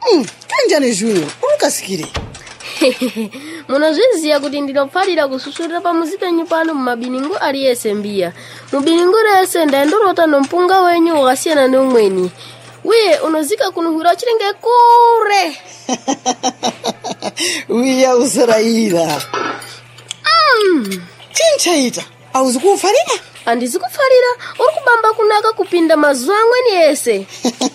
Kanjani Junior, ukasikire. Munozviziya kuti ndinopfarira kususurira pamuzika nyupano mumabiningu aliyese mbiya. Mubiningu rese ndaendorota nompunga wenyu wakasiyana neumweni. Uye unozika kunuhura chirenge kure. Uya usaraira. Chinchaita, auzi kufarira? Andizi kufarira, uri kubamba kunaka kupinda mazuwa amweni ese.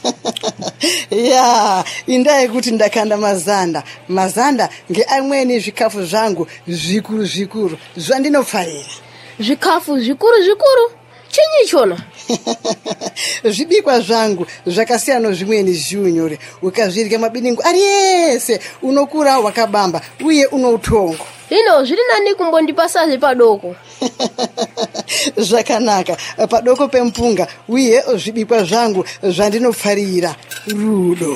Ya, indaye kuti ndakanda mazanda nge amweni zvikafu zvangu zvikuru zvandinofarira. Zvikafu zvikuru chinyi chona? Zvibikwa zvangu zvakasiyana zvimweni Junior, ukazvirya mabiningu ariyese unokura wakabamba uye unoutongo. Hino zviri nani kumbondipasazve padoko. Zvakanaka, padoko pempunga uye zvibikwa zvangu zvandinofarira rudo.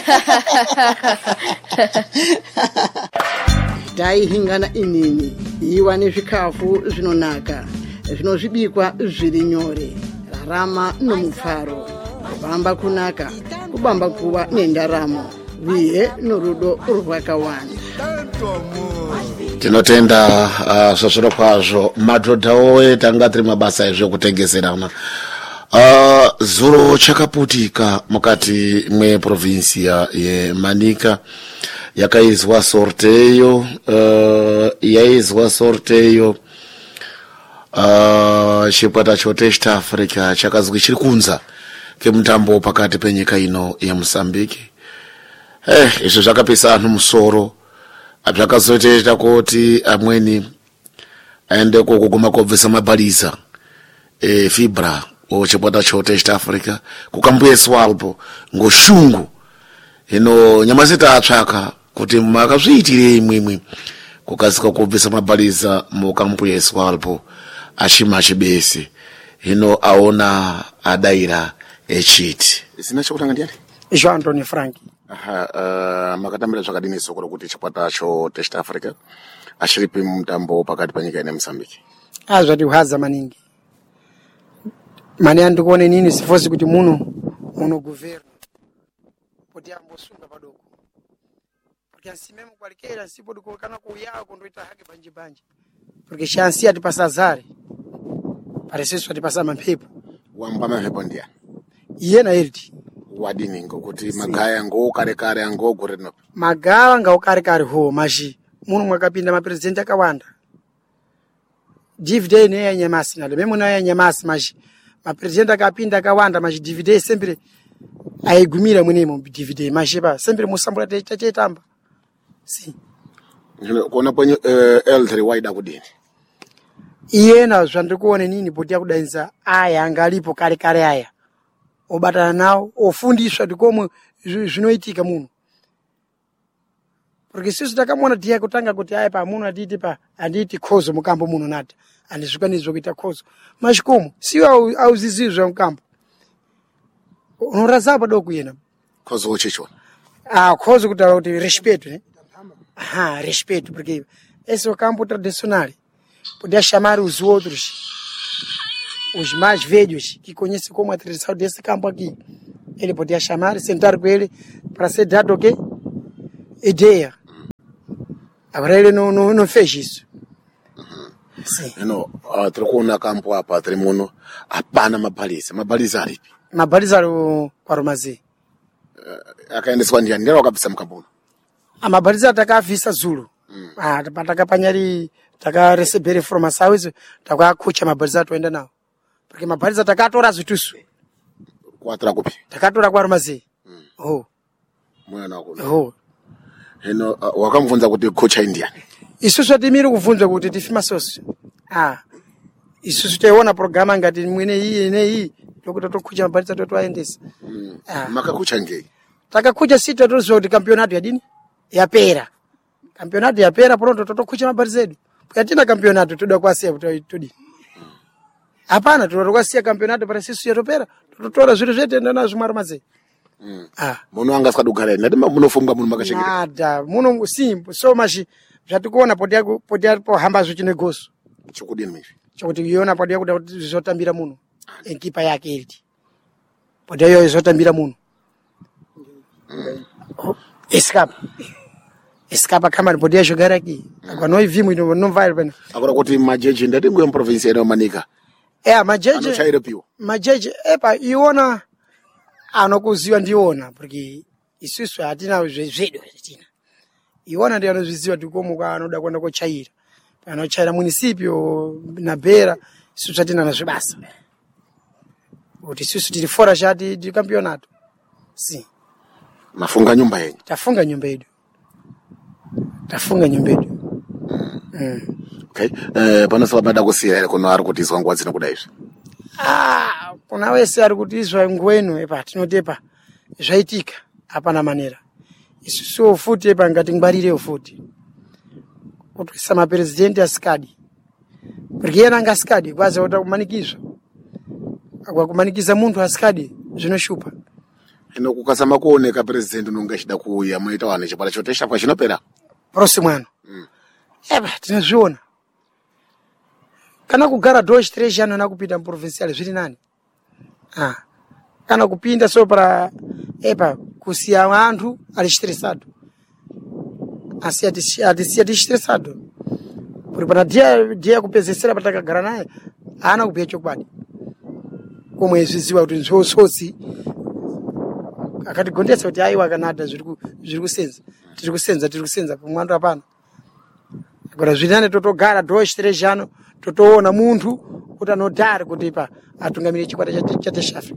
Dai hingana inini iwane zvikafu zvinonaka zvinozvibikwa zviri nyore, rarama nomufaro, kubamba kunaka, kubamba kuwa nendaramo uye norudo rwakawanda. Tinotenda zvazviro kwazvo madhodha oye tanga tiri mabasa ezvekutengeserana. Zuro chakaputika mukati mweprovinsia yeManika yakaizwa sorteyo chikwata chote East Africa chakazwi chiri kunza kemutambo pakati penyika ino yeMozambique. Izvo zvakapisa anhu musoro. Zvakazoita kuti amweni aende kuguma kobvisa mabhaliza fibra chikwata chote East Africa kukambuyeswa alpo ngoshungu. Hino nyamasita atsvaka kuti makazviitire imwimwi kukasika kubvisa mabhaliza mukambuyeswa alpo ashima chibese. Hino aona adaira echiti sina chokutanga ndiani João Antônio Frank. Makatambira zvakadini sokoro kuti chikwata chote East Africa ashiripi mutambo pakati panyika ine Mozambique? Zvati haza maningi. Mane andikuone nini sifosi kuti muno governo poti ambosunga padoko. Porque assim mesmo qualquer sipo dikokana kuya kondoita hake banje. Porque chansi atipasazare. Parece isso atipasa mamphepo. Wamba mamphepo ndia. Iye na elti. Wadini ngokuti magaya kare ngogoreno. Magawa ngokare ho maji. Muno mwakapinda mapresidenti akawanda. Dividend ne yanyamasi nalo memo na yanyamasi maji. Mapresidenti akapinda akawanda maji dividend sempre aigumira mwenemo dividend maji ba sempre musambula tetamba. Si. Kona kwenye L3 waida kudini. Iyena zvandikuone nini poti yakudainza aya angalipo kare aya. Obatana nawo ofundiswa ndikomwe zvinoitika muno. Porque sisi takamona tiya kutanga kuti aya pa muno atiti pa anditi khozo mukambo muno nata. Andizvikanizo kuita khozo. Mashikomo siyo auzizizwa mukambo. Unoraza padoko yena. Khozo uchichwa. Khozo kuti respeito, né? Respeito, porque esse é o campo tradicional. Poder chamar os outros, os mais velhos, que conhecem como a tradição desse campo aqui. Ele podia chamar, sentar com ele, para ser dado o quê? Ideia. Agora ele não fez isso. Sim. Trocou campo a patrimônio, a pana mabaliza alipi. Mabaliza para o Mazê. Akaendeswa ndiani ndero wakapisa mkambuno. Amabaliza takavisa Zulu. Takapanyari takarecebere informação isso, takakucha mabaliza toenda nao. Porque mabaliza takatora zvitusu. Kwatra kupi? Takatora kwa Mazê. Mwana wako. Hino wakamvunza kuti kocha indiani. Isusu atimiri kuvunza kuti tifima sosi. Isusu taiona programa ngati mwene iyi lokuti tokucha mabaliza totoaendesa. Makakucha ngei. Takakucha sita tozo kuti campeonato yadini? Yapera. Campeonato yapera pronto totokucha mabaliza edu. Yatina campeonato tuda kwasia tudi. Hapana tunarokuasia campeonato para sisi yatopera. Totora zviro zvete ndanazo Mazê. Muno anga skadugara ndima munofunga muno makashekera. Nada, muno simple. So machi zvatikuona podia hamba zvichi negosho. Chokudini mizvi. Chokuti yona podia kuti zvotambira muno. Ekipa yake iliti. Podia yo zvotambira muno. escapa kama podia jogar aqui agora nós vimos não vai pena agora kuti majeje ndatingo province eno manika majeje epa iona anokuziwa ndiona porque isusu hatina zvedu hatina iona ndio anoziziwa tikomo kwa anoda kwenda kochaira anochaira municipio na Beira isusu hatina na zvibasa kuti isusu tiri fora chati di campeonato sim mafunga nyumba yenyu tafunga nyumba yedu okay panosala bada kusiya kuno ari kutizwa nguwa dzino kudai izvi kuna wese ari kutizwa ngwenu epa tinotepa zvaitika hapana manera isusu futi epa ngati ngwarire futi kutwisa mapresidenti asikadi porque yena ngasikadi kwaza kuti kumanikizwa kumanikiza muntu asikadi zvinoshupa ino kukasama kuoneka president unonga chida kuuya muita wane chipala chotesha kwa chinopera próximo ano eba tinazviona kana kugara 2-3 anos na kupinda provincial zviri nani kana kupinda só para epa kusiya vantu ali estressado asiya estressado porque para dia kupezesera patakagara naye ana kubhuya chokwadi komwe zviziva kuti nzvosotsi akatigondesa kuti aiwa kanada zviri kusenza pamwando apana agora zvinane totogara 2-3 anos totoona muntu kuti anodhari kuti pa atungamire chikwata chateshafi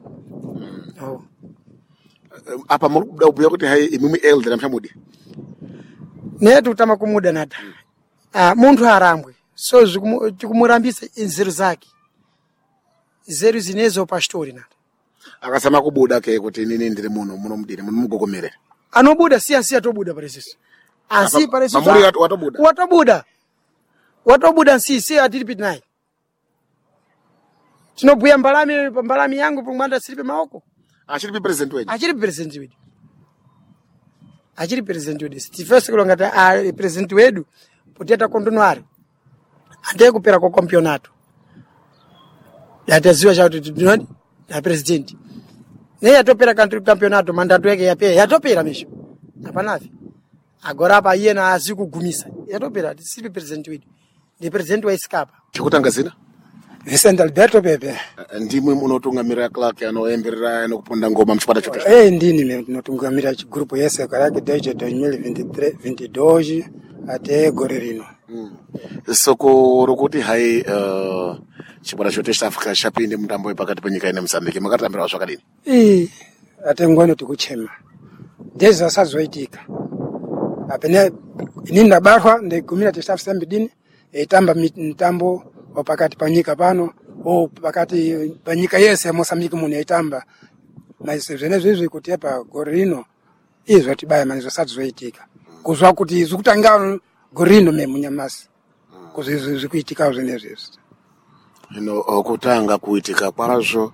apa mukuda kubhuya kuti hai imimi elder amshamudi netu kutama kumuda nada muntu arambwe so zikumurambisa inzeru zake zeru zinezo pastori nada akasama kubuda ke kuti inini ndiri muno mudini mugogomerera anobuda siya tobuda paresisi asi paresisi watobuda si atiripiti naye tinobhuya mbalami yangu pamwanda siripe maoko achiripi president wedu stifese kulongata president wedu poteta kondonoari andeye kupera kwa campeonato yataziwa chakuti tinodi na president neye atopera campeonato mandato yake yapera yatopera mesho apanavi agora apa iyena azikugumisa yatopera siripe president wedu ndi president wa Escapa chikutanga zina Vicente Alberto Pepe ndimwe munotungamira Clark anoemberera nokuponda ngoma mchipata chote ndini notungamira grupo yese karake deje 2023-22 ate gore rino soko rokuti hai chipata chote Africa chapinde mutambo pakati penyika ine Mozambique makatambira zvakadini ate ngwano tikuchema deza sazoitika apene inini ndabarwa ndigumira tistafu sambidini etamba mitambo pakati panyika pano pakati panyika yese Mozambique muno etamba na zvenezvo kuti apa gorino izvo tibaya manizo sadzizoitika kuzwa kuti zvikutanga gorino memunyamasi kuzvi zvikuitika zvenezvo ino kutanga kuitika kwazvo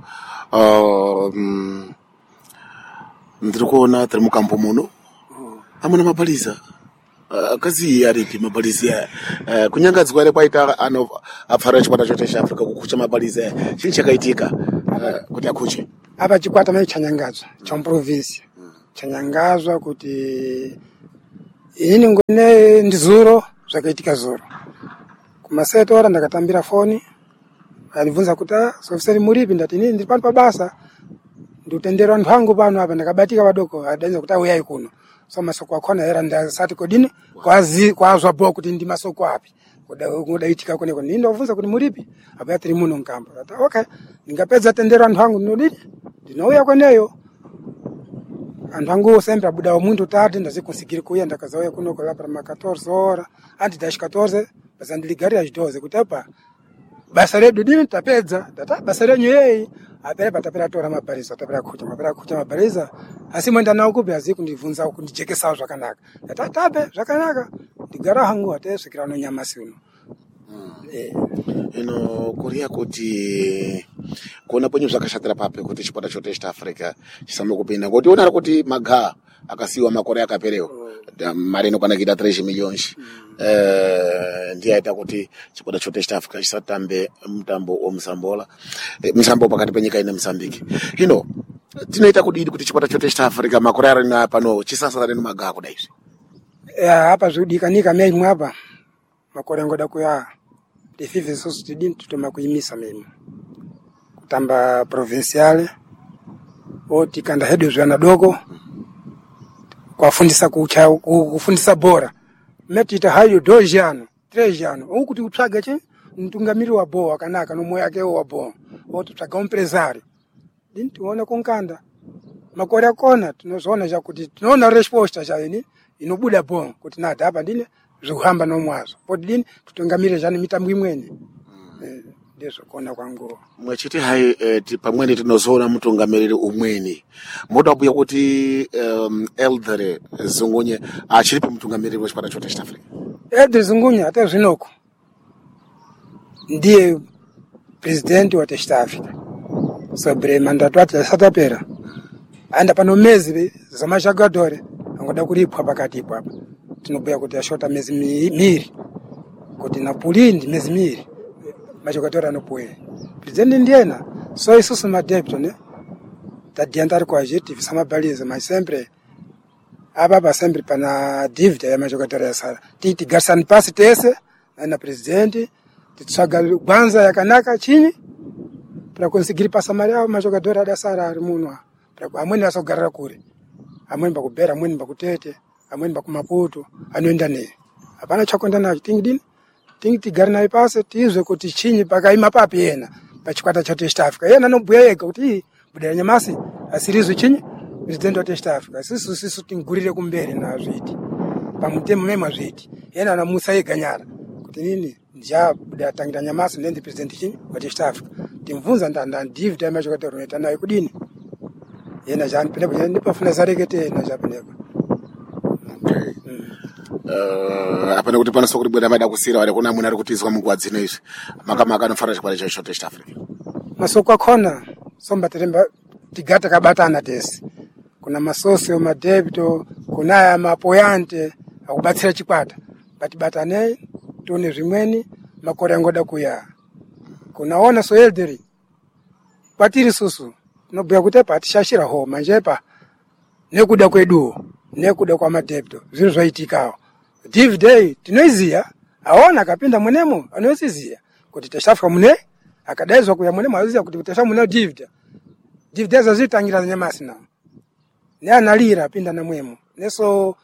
ndiri kuona tiri mukampo muno amuna mapaliza kazi aripi mapaliza kunyangadzwa ere kwaita apfara chikwata chote chaAfrica kukucha mapaliza chini chakaitika kuti akuche apa chikwata mai chanyangadzwa champrovince chanyangadzwa kuti inini ngone ndizuro zvakaitika zuro kumasetora ndakatambira foni alivunza kuti sofisari muripi ndati inini ndiri pano pabasa ndutendera vantu vangu pano apa ndakabatika vadoko adanza kuti uyai kuno so masoko akona era ndasati kodini kwazwa bho kuti ndi masoko api kudaitika kone kone ndovunza kuti muripi apa tiri muno nkamba ata okay ndingapedza tendera vantu vangu ndinodini ndinouya kweneyo antu vangu sempre abuda muntu tati ndazikusikiri kuya ndakazauya kuno kwa para 14 horas anti dash 14 basa ndiligarira 12 kuti apa basa redu dini tapedza tata basa renyu yei apere patapera tora mabhariza tapera kucha mabhariza asi mwenda nawo kupi azikundivunza kundijekesa zvakanaka tatabe zvakanaka ndigara hangu atesvikira no nyamasi uno ino kuria kuti kuona ponyo zvakashatira pape kuti chikwata chote chaAfrica chisame kupinda kuti unaona kuti maga akasiwa makore akaperewa mari inokwana kuita 3 million ndiye aita kuti chikwata chote chaAfrica chisatambe mutambo omusambola musambo pakati penyika ine Mozambique ino tinoita kudini kuti chikwata chote East Africa makore ari na pano chisasarane magaha kudai izvi? Hapa zviudikanika mei hapa makore ngoda kuya tifife sosu tidini tutoma kuimisa mimi kutamba provinciale oti kanda hedo zwana doko kwafundisa kufundisa bora metita hayo 2 ano 3 ano ukuti utsvaga che mtungamiri wa boa kanaka no moyo yake wa boa oti tsvaga umpresari dini tuona konkanda makore akona tunozoona ja kuti tunaona resposta ja ini inobuda bon kuti nada hapa ndine zikuhamba nomwazo poti dini tutungamire jani mitambo imweni ndezo kona kwangu mwachiti hai pamweni tinozoona mutungamiriri umweni moda buya kuti Eldre Zungunye achiripo mutungamiriri wechipata chote East Africa. Eldre Zungunye hata zvinoko ndiye president wa East Africa sobre mandato ati satapera anda pano mezi zamashagadore angoda kuripwa pakati hapa tinobuya kuti ashota mezi miri kuti napulindi mezi miri majogadora anopuwe president ndiena so isusu madebito ne tadiantari kwa jeti visamabaliza mas sempre apa sempre pana dívida ya majogadora ya sala titi garsan passe tese na presidente titsaga kwanza yakanaka chini para conseguir passar maria majogadora da sala arimunwa para amweni asogarara kure amweni bakubera amweni bakutete amweni bakumaputo anoenda ne hapana chakonda nacho tingidini tigari naye pasi tizwe kuti chinyi pakaima papi yena pachikwata cha East Africa yena nobuya yega kuti budaya nyamasi asirizwe chinyi president wa East Africa sisu tingurire kumbere na zviti pamutemo mema zviti yena namusa yega nyara kuti nini nja budaya tangira nyamasi ndi president chinyi wa East Africa timvunza ndanda David amachokata roeta naye kudini yena jani pene ndipafuna zarekete na japaneko. Apana kuti pano sokuri bwera maida kusira wale kuna munari kutizwa mungu dzino izvi makamaka anofara chikwale cha East Africa masoko akhona somba teremba tigata kabatana tesi kuna masosi madebito kuna mapoyante akubatsira chikwata batane tone zvimweni makore ngoda kuya kunaona so elderi patiri susu nobuya kuti patishashira ho manjepa nekuda kwedu nekuda kwa madebito zviro zvaitikao Day tinoiziya aona kapinda mwenemo anoisiziya kuti tashafa mune akadaizwa kuya mwenemo aziya kuti tashafa mune David zazitangira nyamasi na ne analira pinda na mwemo neso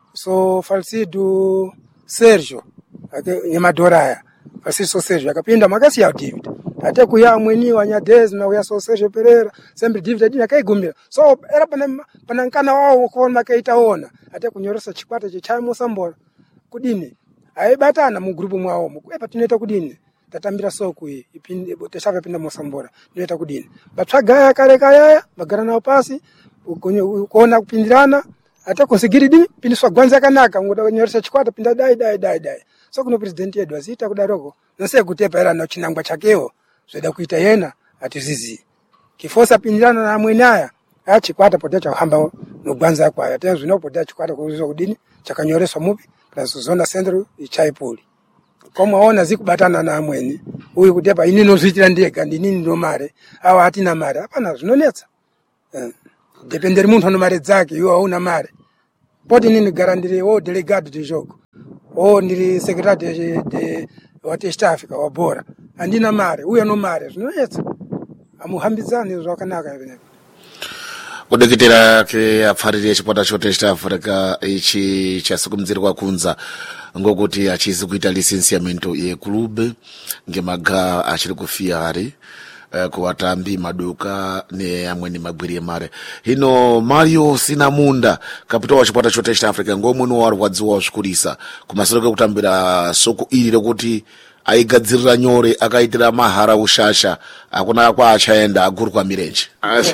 Falsido Sergio nyamadoraya Falsido Sergio akapinda makasi ya David ate kuya mweni wa Nyadez na uya Sergio Pereira sempre David akaigumira so era panankana wao kwa makaitaona ate kunyorosa chikwata cha Mosambora kudini aibatana mu group mwawo mukwepa tineta kudini tatambira soku ipinde teshava pinda Mosambora tineta kudini batsvaga kare kaya bagara nawo pasi kuona kupindirana ate konsigiri dini pindiswa gwanza kanaka ngoda kunyoresa chikwata pinda dai so kuno president yedu azita kudaroko nase kutepa era na chinangwa chakewo zveda kuita yena atizizi kifosa pindirana na mwenaya achikwata potacha hamba no gwanza kwa ate zvino potacha chikwata kuzo kudini chakanyoreswa mupi zona centro ichaipuli koma ona zikubatana na amweni uyu kutepa ini nozvitira ndega ndinini ndo mare awa atina mare hapana zvinonetsa dependeri muntu ano mare dzake iwe hauna mare poti nini garandire wo delegado de jogo ndiri secretary de wa East Africa wa bora andina mare uyu ano mare zvinonetsa amuhambidzane zvakanaka ine kudeketera ke apfarire chikwata chote East Africa ichi chasukumdzirwa kunza ngokuti achizi kuita licenciamento yeklube ngemaga achiri kufiyari kuwatambi maduka ne amweni magwiri mare hino Mario Sinamunda kapita wa chikwata chote East Africa ngomwe no warwadziwa zvikurisa kumasoro kutambira soko ili rekuti aigadzirira nyore akaitira mahara ushasha akuna kwa achaenda agurwa mirenje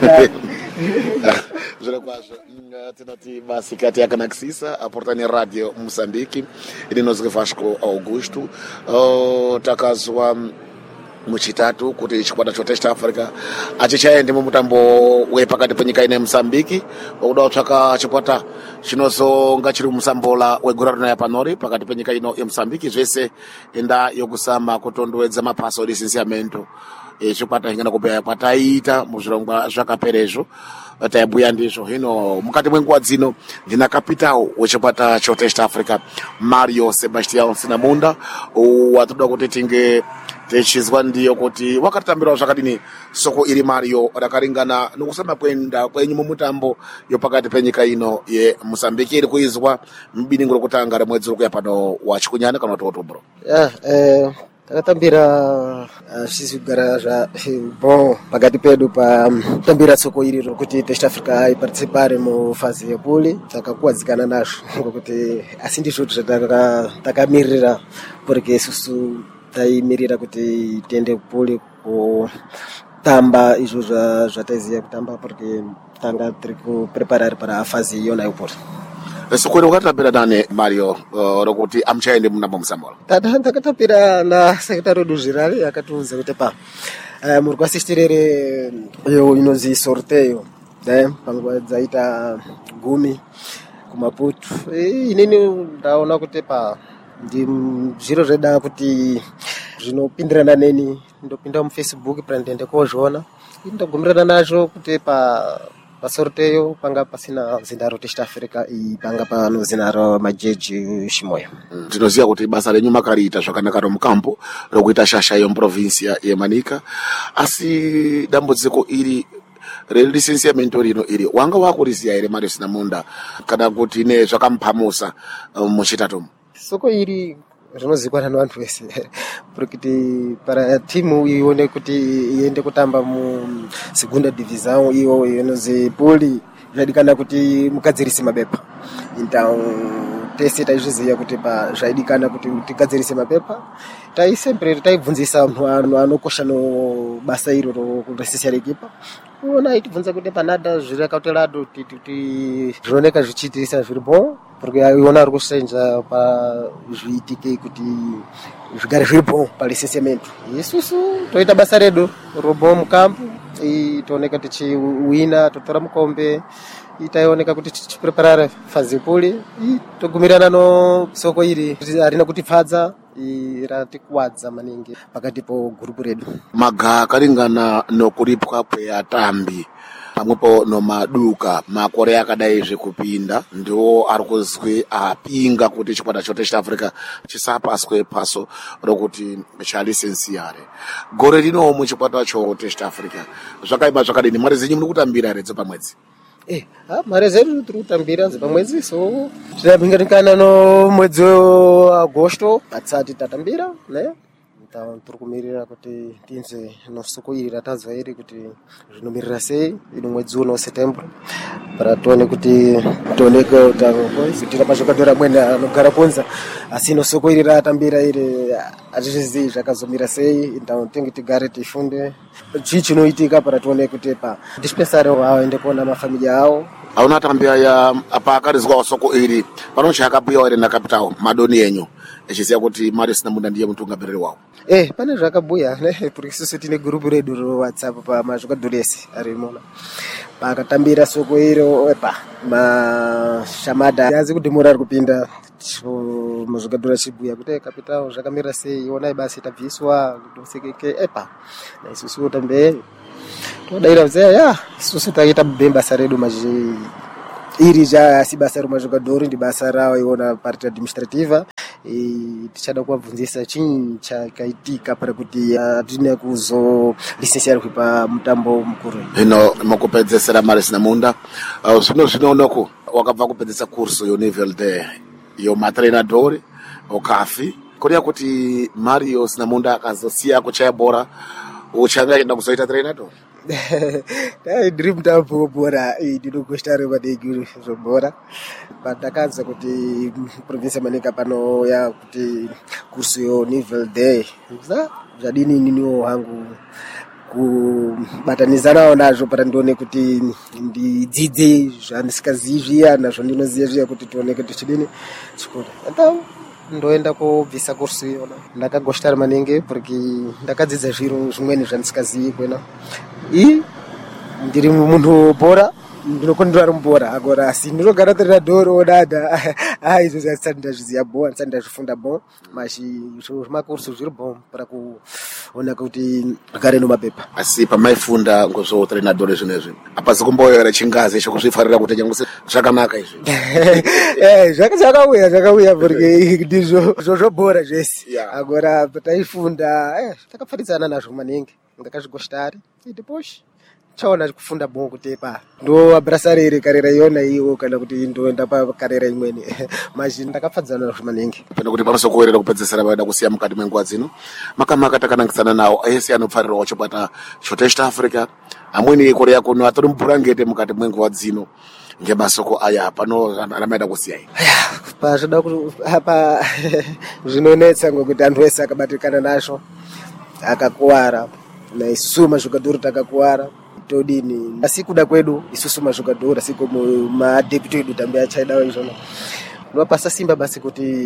zvira kwazvo tinoti basi kati yakanakisisa aportani radio Mozambique inozwe Vasco Augusto takazwa muchitatu kuti chikwata chote East Africa achichaende mumutambo wepakati penyika ine Mozambique wakuda kutsvaka chikwata chinozonga chiri musambola wegora rino yapanori pakati penyika ino yeMozambique zvese enda yokusama kutondowedza mapaso licenciamento chikwata chingana kupeya pataita muzvirongwa zvakaperezvo taibhuya ndizvo. Hino mukati mwenguva dzino ndina kapitawo wechikwata chotest Africa Mario Sebastian Sinamunda watoda kuti tinge techizwa ndiyo kuti wakatambirawo zvakadini soko iri Mario rakaringana nokusema kwenda kwenyu mumutambo yopakati penyika ino yeMozambique iri kuizwa mubininguro kutanga remwedzi uri kuya pano wachikunyana kana kuti Otobro. Takatambira zvisigara bon pakati pedu patambira soko iri rokuti Test Africa iparticipare mufazi yepuli takakuwadzikana nazvo ngokuti asi ndizvo takamirira porque isusu taimirira kuti tiende puli kutamba izvo zvataiziva kutamba porque tanga tiri kupreparar para a fazi iyona yepuli. Soko iri wakatambira nane Mario rokuti amuchaende munambo musambola? Takatambira na sekretari wedu zvirari akatiudza kuti muri kuasistirere iyo inozi sorteyo panguva dzaita 10 kumaputu. Inini ndaona kuti zviro zveda kuti zvinopindirana neni ndopinda muFacebook ndiende kozviona ndagumirana nazvo kuti pasorteyo panga pasina zina ro Test Africa panga pano zina ro majeji Shimoyo. Tinoziva kuti basa renyu makariita zvakanaka romukambo rokuita shasha yomuprovinsia yeManika, asi dambudziko iri relisensiamento rino iri wanga wakuriziya here Mario Sinamunda kana kuti ne zvakamupamusa muchitatomo? Soko iri rinozikanwa nevantu vese kuti para timu ione kuti iende kutamba mu segunda divisão iyo inozi puli zvaidikana kuti mugadzirise mabepa. Então tese taizviziva kuti zvaidikana kuti tigadzirise mabepa. Sempre taibvunzisa vanhu anokosha no basa iro rokuresesa rekipa. Ona aitibvunza kuti panada zvirakautolado zvioneka zvichiitisa zviri bon porque iona ari kusenza zviitike kuti zvigare zviri bon palisensemento. Isusu toita basa redu robo mukampu tooneka tichiwina totora mukombe itaioneka kuti tichipreparare fazi puli togumirana no soko iri harina kutipfadza ratikuwadza maningi pakati pogrupu redu. Maga akaringana nokuripwa kweatambi pamwepo nomaduka makore akadai zvekupinda ndiwo ari kuzwi apinga kuti chikwata chotest Africa chisapaswe paso rokuti chalisensiare. Gore rino muchikwata chotest Africa zvakaiba zvakadini? Mari dzenyu muri kutambira here dzepamwedzi? Mari zedu tiri kutambira dzepamwedzi, so tinapinganikana no mwedzi waAgosto atisati tatambira ne tiri kumirira kuti tinze nosoko iri ratazwa iri kuti zvinomirira sei ino mwedzi uno September para tione kuti tioneke utira pazvakadora mwene anogara kunza asi nosoko iri ratambira iri atizvizivi zvakazomira sei. Então tinge tigare tifunde chii chinoitika para tione kuti dispensary aende kuona mafamilia awo. Hauna tambi aya paakarizwawo soko iri panochi akabhuyawo here nakapitawo madoni enyu echiziva kuti Mario Sinamunda ndiye mutungamiriri wawo? Pane zvakabhuya porque isusu tine gurupu redu roWhatsApp pamazvikadhuresi arimona pakatambira soko iro mashamada yazi kuti muri ari kupinda muzvikadhura chibhuya kuti kapitawo zvakamirira sei onai basi tabviswa tosekeke naisusu tambe todaira kuzeya isusu taita basa redu iri si basa romazvikadhuri ndi basa rawo iona parte administrativa tichada kuwabvunzisa chinyi chakaitika para kuti atine kuzolisensiarwa pamutambo mukuru. Hino mukupedzesera Mario Sinamunda zvinonoko wakabva kupedzesa kurso yonivel de yomatreinadori okafi kuria kuti Mario Sinamunda akazosiya kuchaya bhora uchanga achienda kuzoita treinadori? Ndiri mutambo webhora ndinogosta remadegi zvebhora pandakanzwa kuti provinsi yeManika panoya kuti kurso yonivel day zvadini niniwo hangu kubatanizanawo nazvo para ndione kuti ndidzidze zvandisikazivi zviya nazvo ndinoziva zviya kuti tioneke tichidini chikora. Ndoenda kubvisa kurso iyona ndakagosta maningi porque ndakadzidza zviro zvimweni zvandisikazivi kwena ndiri munhu bhora ndinokondera rumbora agora asi ndinogara treinador odada izvo zvasati ndazviziva bom ndisati ndazvifunda bom mashi zvimakurso zviri bom para kuona kuti agare nomapepa. Asi pamaifunda ngozvo treinador zvinezvi hapasi kumboyera chingazi chekuzvifarira kuti changu zvakanaka izvi? Zvakauya porque ndizvo zvobhora zvese. Agora taifunda takapfaridzana nazvo maningi ndakazvigostari depois chaona kufunda bom kutepa ndo abrasarere karera yona iyo kana kuti ndoenda pakarera imweni mazhi ndakapfadzana nazvo maningi pano kuti panosokuwerera kupedzesera vaida kusiya mukati menguva dzino makamaka takanangisana nawo ese anofarirawo chikwata chotest Africa amweni korea kuno atori mupurangete mukati menguva dzino ngemasoko aya pano anamaida kusiyai pazvoda kuti apa zvinonetsa ngokuti antu ese akabatikana nazvo akakuwara na isusu mazvogadhuri takakuwara todini asi kuda kwedu isusu mazvogadhuri asi madepute edu tambe achaidawo izvona nopasa simba basi kuti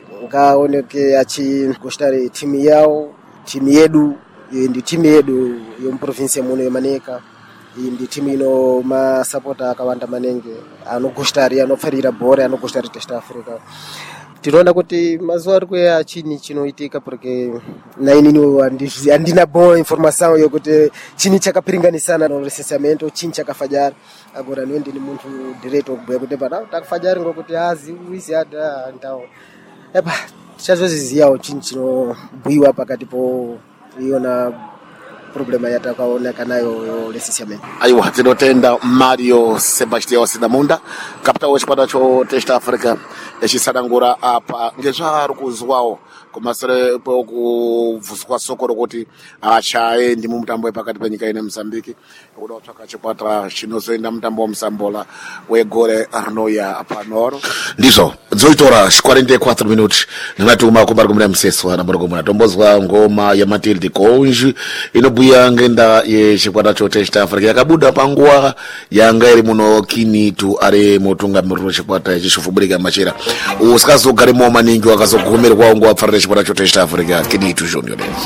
ngaoneke achigostare timu yawo timu yedu ndi timu yedu yomuprovinsi muno yemaneka iyi ndi timu ino masapota akawanda manenge anogostari anofarira bhora anogostari test Africa. Tinoona kuti mazuva ari kuya chini chinoitika porque nainini handina boa informação yokuti chini chakapiringanisana no licenciamento chini chakafajara agora niwe ndini muntu direto kubhuya kuti pana takafajara ngokuti hazi uizi ada ndawo epa tichazoziziyawo chini chinobhuyiwa pakati po iyona problema yatakaoneka nayo licenciamento. Aiwa tinotenda Mario Sebastião Sidamunda kapita wechikwata chotest Africa echisadangura apa ngezvaari kuzwawo kumasere pokubvuswa soko rokuti achaendi mumutambo wepakati penyika ine Mozambique kuda kutsvaka chikwata chinozoenda mutambo wamusambola wegore rinoya panoro ndizvo dzoitora 44 minutos ninatuma kumbari kumuna mseswa namurogomuna tombozwa ngoma ya Matilde Konji inobhuya ngenda yechikwata chotest Africa yakabuda panguva yanga iri muno Kinitu ari mutungamiriri wechikwata ichishufuburika machira usikazogaremo maningi wakazogumirwa nguva pfarira chikwata chotest Africa Kinitu Junior Dance.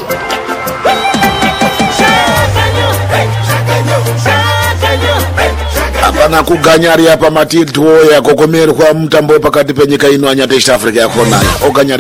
Apana kuganyari apa Matilde yakokomerwa mutambo pakati penyika ino anyatest Africa yakonayo oganya